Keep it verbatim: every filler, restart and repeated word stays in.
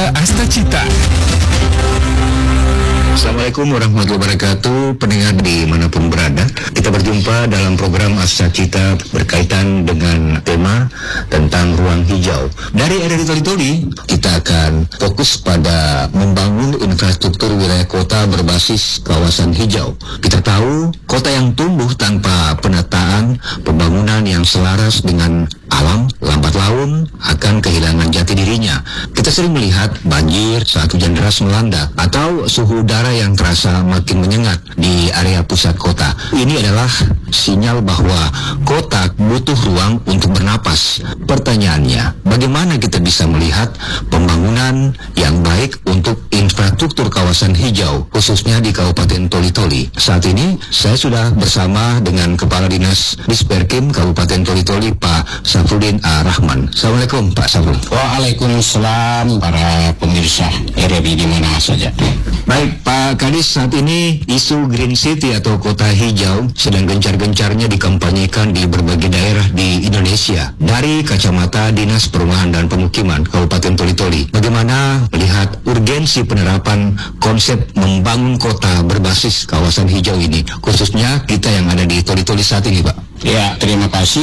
Kota Astacita. Assalamualaikum warahmatullahi wabarakatuh, pendengar dimanapun berada. Kita berjumpa dalam program Astacita berkaitan dengan tema tentang ruang hijau. Dari R R I Toli Toli, kita akan fokus pada membangun infrastruktur wilayah kota berbasis kawasan hijau. Kita tahu, kota yang tumbuh tanpa penataan pembangunan yang selaras dengan alam, lambat laun akan kehilangan jati dirinya. Kita sering melihat banjir saat hujan deras melanda, atau suhu udara yang terasa makin menyengat di area pusat kota. Ini adalah sinyal bahwa kota butuh ruang untuk bernapas. Pertanyaannya, bagaimana kita bisa melihat pembangunan yang baik untuk infrastruktur kawasan hijau, khususnya di Kabupaten Toli Toli? Saat ini, saya sudah bersama dengan Kepala Dinas Disperkim Kabupaten Toli Toli, Pak Safrudin A. Rahman. Assalamualaikum, Pak Safrudin. Waalaikumsalam para pemirsa R R I di mana saja. Baik, Pak Kadis, saat ini isu Green City atau kota hijau sedang gencar-gencarnya dikampanyekan di berbagai daerah di Indonesia. Dari kacamata Dinas Perumahan dan Pemukiman Kabupaten Toli Toli, bagaimana melihat urgensi penerapan konsep membangun kota berbasis kawasan hijau ini, khususnya kita yang ada di Toli Toli saat ini, Pak? Ya, terima kasih.